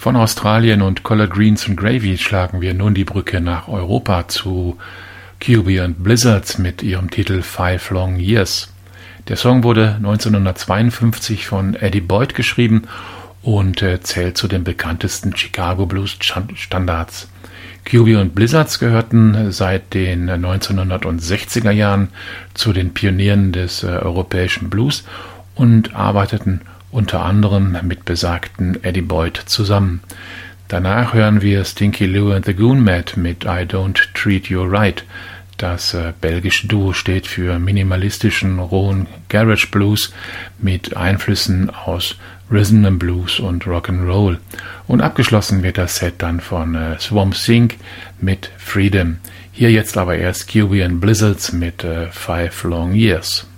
Von Australien und Collard Greens and Gravy schlagen wir nun die Brücke nach Europa zu QB and Blizzards mit ihrem Titel Five Long Years. Der Song wurde 1952 von Eddie Boyd geschrieben und zählt zu den bekanntesten Chicago Blues Standards. QB und Blizzards gehörten seit den 1960er Jahren zu den Pionieren des europäischen Blues und arbeiteten unter anderem mit besagten Eddie Boyd zusammen. Danach hören wir Stinky Lou and the Goon Mad mit I Don't Treat You Right. Das belgische Duo steht für minimalistischen, rohen Garage Blues mit Einflüssen aus Rhythm and Blues und Rock'n'Roll. Und abgeschlossen wird das Set dann von Swamp Thing mit Freedom. Hier jetzt aber erst QB and Blizzards mit Five Long Years.